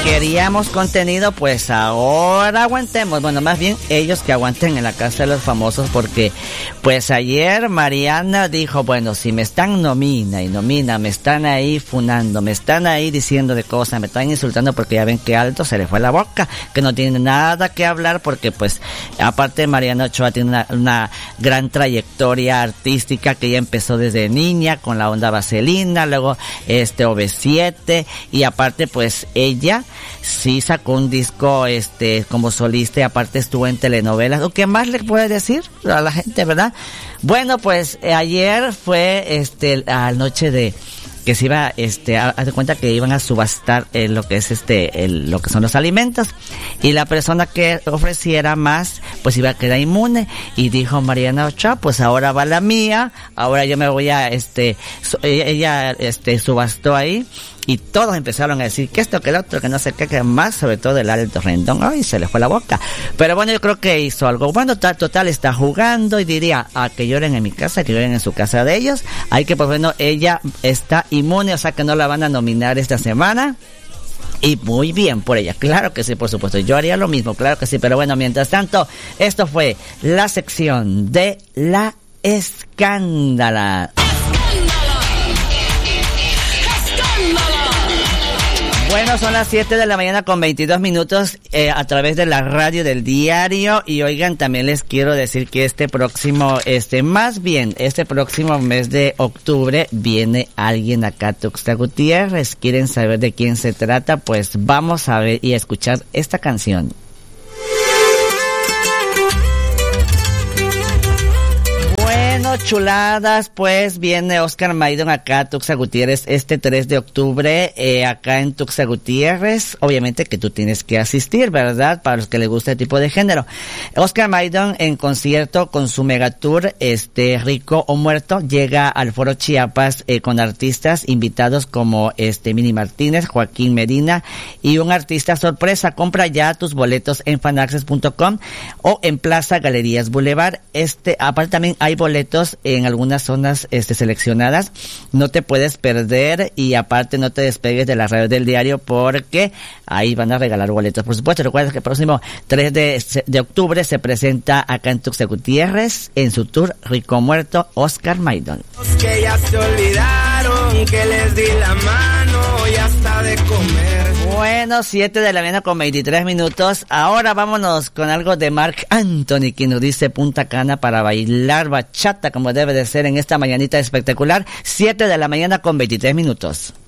queríamos contenido, pues ahora aguantemos. Bueno, más bien ellos que aguanten en la casa de los famosos, porque pues ayer Mariana dijo, bueno, si me están nomina, me están ahí funando, me están ahí diciendo de cosas, me están insultando, porque ya ven que alto se le fue la boca, que no tiene nada que hablar, porque pues aparte Mariana Ochoa tiene una gran trayectoria artística, que ella empezó desde niña con la onda vaselina, luego OV7, y aparte pues ella sí sacó un disco como solista, y aparte estuvo en telenovelas. ¿O qué más le puede decir a la gente, verdad? Bueno, pues ayer fue la noche de que se iba haz de cuenta que iban a subastar lo que es lo que son los alimentos, y la persona que ofreciera más pues iba a quedar inmune, y dijo Mariana Ochoa, pues ahora va la mía, ahora yo me voy a ella subastó ahí, y todos empezaron a decir que esto, que el otro, que no sé qué, que más, sobre todo el Alto Rendón. Ay, se le fue la boca. Pero bueno, yo creo que hizo algo bueno. Total, está jugando, y diría, que lloren en mi casa, que lloren en su casa de ellos. Hay que, pues bueno, ella está inmune, o sea que no la van a nominar esta semana. Y muy bien por ella, claro que sí, por supuesto, yo haría lo mismo, claro que sí. Pero bueno, mientras tanto, esto fue la sección de la escándala. Bueno, son las 7 de la mañana con 22 minutos a través de la radio del diario. Y oigan, también les quiero decir que este próximo mes de octubre viene alguien acá a Tuxtla Gutiérrez. ¿Quieren saber de quién se trata? Pues vamos a ver y a escuchar esta canción. Bueno, chuladas, pues viene Oscar Maidon acá a Tuxtla Gutiérrez este 3 de octubre, acá en Tuxtla Gutiérrez. Obviamente que tú tienes que asistir, ¿verdad? Para los que les gusta el tipo de género. Oscar Maidon en concierto con su megatour, Rico o Muerto, llega al Foro Chiapas, con artistas invitados como Mini Martínez, Joaquín Medina y un artista sorpresa. Compra ya tus boletos en fanaccess.com o en Plaza Galerías Boulevard. Aparte también hay boletos en algunas zonas seleccionadas. No te puedes perder, y aparte no te despegues de la radio del diario, porque ahí van a regalar boletos, por supuesto. Recuerda que el próximo 3 de octubre se presenta acá en Tuxtla Gutiérrez en su tour Rico Muerto, Oscar Maidon. Que ya se olvidaron que les di la mano y hasta de comer. Bueno, 7 de la mañana con 23 minutos. Ahora vámonos con algo de Marc Anthony, quien nos dice Punta Cana para bailar bachata como debe de ser en esta mañanita espectacular. 7 de la mañana con 23 minutos.